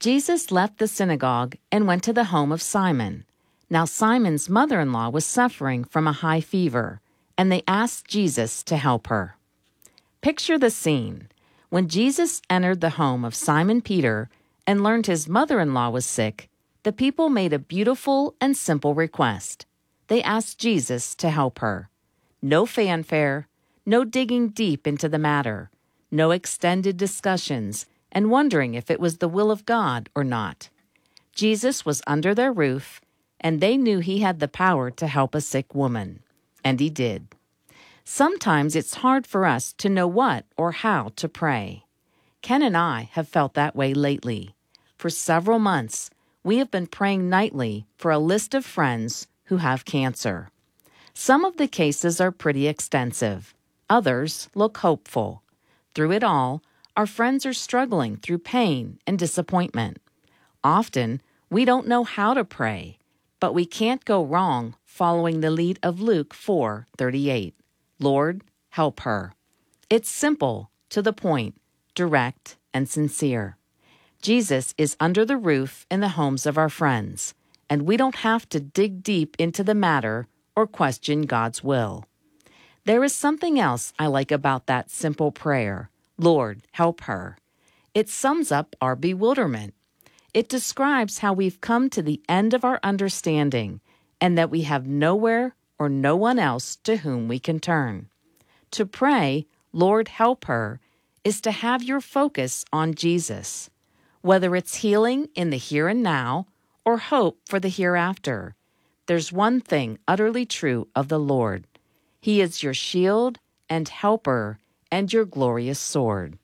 Jesus left the synagogue and went to the home of Simon. Now Simon's mother-in-law was suffering from a high fever, and they asked Jesus to help her. Picture the scene. When Jesus entered the home of Simon Peter and learned his mother-in-law was sick, the people made a beautiful and simple request. They asked Jesus to help her. No fanfare, no digging deep into the matter, no extended discussions and wondering if it was the will of God or not. Jesus was under their roof, and they knew he had the power to help a sick woman. And he did. Sometimes it's hard for us to know what or how to pray. Ken and I have felt that way lately. For several months, we have been praying nightly for a list of friends who have cancer. Some of the cases are pretty extensive. Others look hopeful. Through it all, our friends are struggling through pain and disappointment. Often, we don't know how to pray, but we can't go wrong following the lead of Luke 4:38. Lord, help her. It's simple, to the point, direct, and sincere. Jesus is under the roof in the homes of our friends, and we don't have to dig deep into the matter or question God's will. There is something else I like about that simple prayer, Lord, help her. It sums up our bewilderment. It describes how we've come to the end of our understanding and that we have nowhere or no one else to whom we can turn. To pray, Lord, help her, is to have your focus on Jesus. Whether it's healing in the here and now or hope for the hereafter, there's one thing utterly true of the Lord. He is your shield and helper and your glorious sword.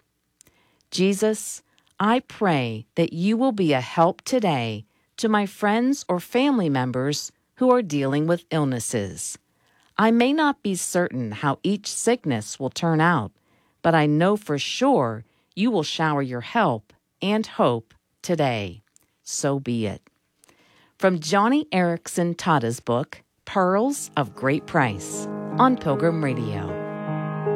Jesus, I pray that you will be a help today to my friends or family members who are dealing with illnesses. I may not be certain how each sickness will turn out, but I know for sure you will shower your help and hope today. So be it. From Johnny Erickson Tada's book, Pearls of Great Price, on Pilgrim Radio.